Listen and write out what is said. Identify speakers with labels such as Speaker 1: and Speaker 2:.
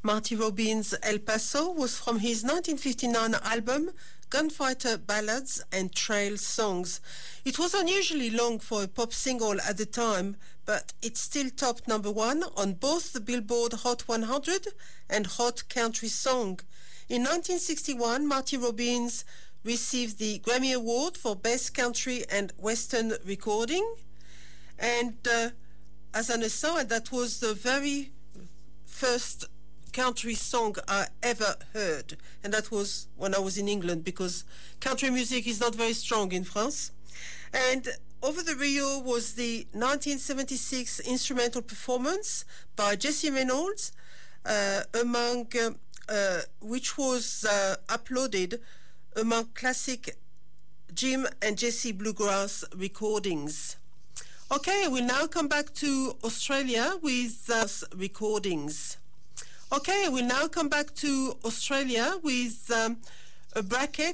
Speaker 1: Marty Robbins' El Paso was from his 1959 album Gunfighter Ballads and Trail Songs. It was unusually long for a pop single at the time, but it still topped number one on both the Billboard Hot 100 and Hot Country Song. In 1961, Marty Robbins received the Grammy Award for Best Country and Western Recording. And as an aside, that was the very first country song I ever heard, and that was when I was in England, because country music is not very strong in France. And Over the Rio was the 1976 instrumental performance by Jesse Reynolds, which was uploaded among classic Jim and Jesse Bluegrass recordings. Okay, we'll now come back to Australia with recordings. Okay, we'll now come back to Australia with a bracket